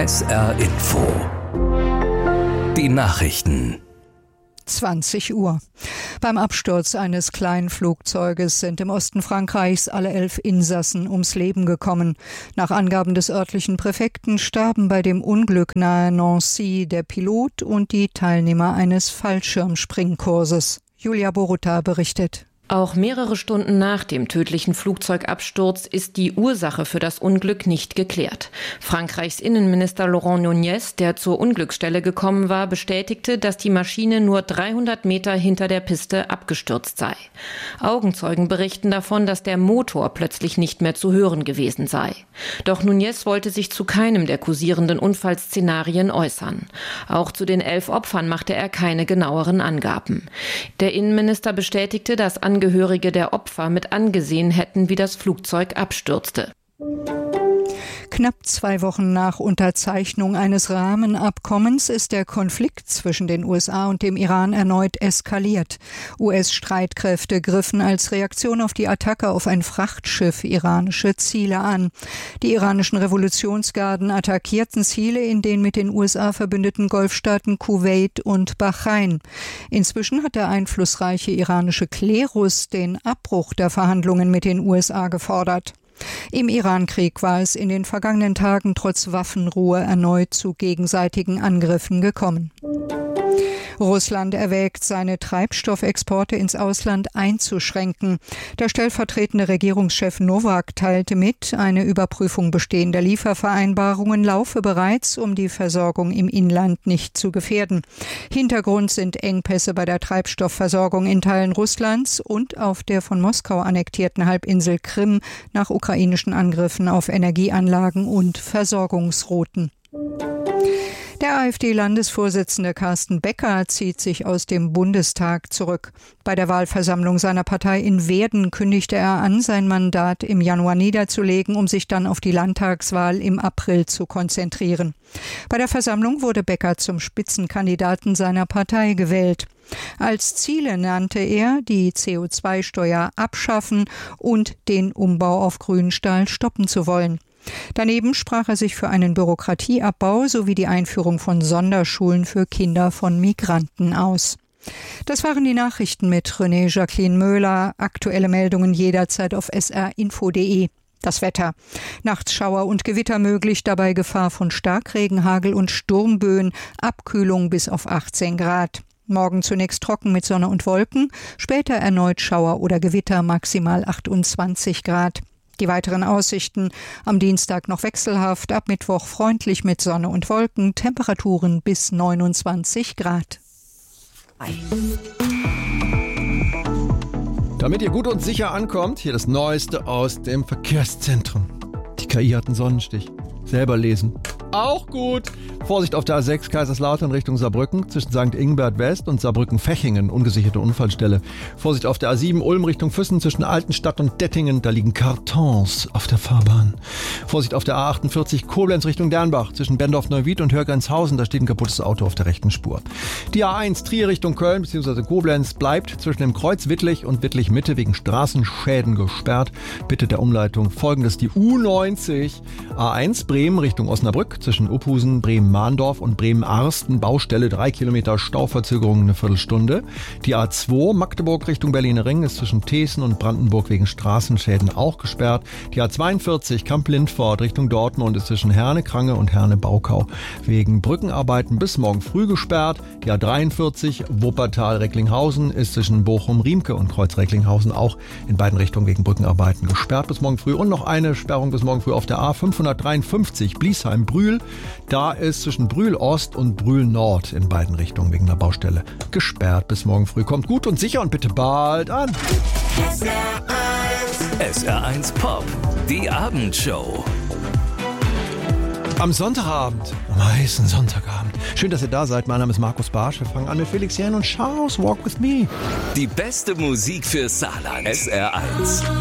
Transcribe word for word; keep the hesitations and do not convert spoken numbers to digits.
S R Info. Die Nachrichten. zwanzig Uhr. Beim Absturz eines kleinen Flugzeuges sind im Osten Frankreichs alle elf Insassen ums Leben gekommen. Nach Angaben des örtlichen Präfekten starben bei dem Unglück nahe Nancy der Pilot und die Teilnehmer eines Fallschirmspringkurses. Julia Boruta berichtet. Auch mehrere Stunden nach dem tödlichen Flugzeugabsturz ist die Ursache für das Unglück nicht geklärt. Frankreichs Innenminister Laurent Nunez, der zur Unglücksstelle gekommen war, bestätigte, dass die Maschine nur dreihundert Meter hinter der Piste abgestürzt sei. Augenzeugen berichten davon, dass der Motor plötzlich nicht mehr zu hören gewesen sei. Doch Nunez wollte sich zu keinem der kursierenden Unfallszenarien äußern. Auch zu den elf Opfern machte er keine genaueren Angaben. Der Innenminister bestätigte, dass Angehörige der Opfer mit angesehen hätten, wie das Flugzeug abstürzte. Knapp zwei Wochen nach Unterzeichnung eines Rahmenabkommens ist der Konflikt zwischen den U S A und dem Iran erneut eskaliert. U S-Streitkräfte griffen als Reaktion auf die Attacke auf ein Frachtschiff iranische Ziele an. Die iranischen Revolutionsgarden attackierten Ziele in den mit den U S A verbündeten Golfstaaten Kuwait und Bahrain. Inzwischen hat der einflussreiche iranische Klerus den Abbruch der Verhandlungen mit den U S A gefordert. Im Irankrieg war es in den vergangenen Tagen trotz Waffenruhe erneut zu gegenseitigen Angriffen gekommen. Russland erwägt, seine Treibstoffexporte ins Ausland einzuschränken. Der stellvertretende Regierungschef Nowak teilte mit, eine Überprüfung bestehender Liefervereinbarungen laufe bereits, um die Versorgung im Inland nicht zu gefährden. Hintergrund sind Engpässe bei der Treibstoffversorgung in Teilen Russlands und auf der von Moskau annektierten Halbinsel Krim nach ukrainischen Angriffen auf Energieanlagen und Versorgungsrouten. Der AfD-Landesvorsitzende Carsten Becker zieht sich aus dem Bundestag zurück. Bei der Wahlversammlung seiner Partei in Werden kündigte er an, sein Mandat im Januar niederzulegen, um sich dann auf die Landtagswahl im April zu konzentrieren. Bei der Versammlung wurde Becker zum Spitzenkandidaten seiner Partei gewählt. Als Ziele nannte er die C O zwei Steuer abschaffen und den Umbau auf Grünstahl stoppen zu wollen. Daneben sprach er sich für einen Bürokratieabbau sowie die Einführung von Sonderschulen für Kinder von Migranten aus. Das waren die Nachrichten mit René Jacqueline Möhler. Aktuelle Meldungen jederzeit auf s r info punkt d e. Das Wetter. Nachts Schauer und Gewitter möglich, dabei Gefahr von Starkregen, Hagel und Sturmböen, Abkühlung bis auf achtzehn Grad. Morgen zunächst trocken mit Sonne und Wolken, später erneut Schauer oder Gewitter, maximal achtundzwanzig Grad. Die weiteren Aussichten: am Dienstag noch wechselhaft, ab Mittwoch freundlich mit Sonne und Wolken, Temperaturen bis neunundzwanzig Grad. Damit ihr gut und sicher ankommt, hier das Neueste aus dem Verkehrszentrum. Die K I hat einen Sonnenstich. Selber lesen. Auch gut. Vorsicht auf der A sechs Kaiserslautern Richtung Saarbrücken zwischen Sankt Ingbert West und Saarbrücken-Fechingen, ungesicherte Unfallstelle. Vorsicht auf der A sieben Ulm Richtung Füssen zwischen Altenstadt und Dettingen, da liegen Kartons auf der Fahrbahn. Vorsicht auf der A achtundvierzig Koblenz Richtung Dernbach zwischen Bendorf-Neuwied und Hörgrenzhausen, da steht ein kaputtes Auto auf der rechten Spur. Die A eins Trier Richtung Köln bzw. Koblenz bleibt zwischen dem Kreuz Wittlich und Wittlich Mitte wegen Straßenschäden gesperrt. Bitte der Umleitung folgendes: die U neunzig A eins Bremen Richtung Osnabrück zwischen Uphusen, Bremen-Mahndorf und Bremen-Arsten, Baustelle, drei Kilometer Stauverzögerung, eine Viertelstunde. Die A zwei Magdeburg Richtung Berliner Ring ist zwischen Thesen und Brandenburg wegen Straßenschäden auch gesperrt. Die A zweiundvierzig Kamp-Lindfort Richtung Dortmund ist zwischen Herne-Krange und Herne-Baukau wegen Brückenarbeiten bis morgen früh gesperrt. Die A dreiundvierzig Wuppertal-Recklinghausen ist zwischen Bochum-Riemke und Kreuz-Recklinghausen auch in beiden Richtungen wegen Brückenarbeiten gesperrt bis morgen früh. Und noch eine Sperrung bis morgen früh auf der A fünfhundertdreiundfünfzig Bliesheim-Brühl. Da ist zwischen Brühl Ost und Brühl Nord in beiden Richtungen wegen der Baustelle gesperrt bis morgen früh. Kommt gut und sicher und bitte bald an. S R eins. S R eins Pop, die Abendshow. Am Sonntagabend, am heißen Sonntagabend. Schön, dass ihr da seid. Mein Name ist Markus Barsch. Wir fangen an mit Felix Jähn und Charles Walk With Me. Die beste Musik für Saarland. S R eins.